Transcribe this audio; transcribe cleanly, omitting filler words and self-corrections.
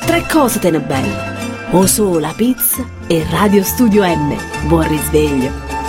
Tre cose te ne belle. O solo la pizza e Radio Studio N. Buon risveglio.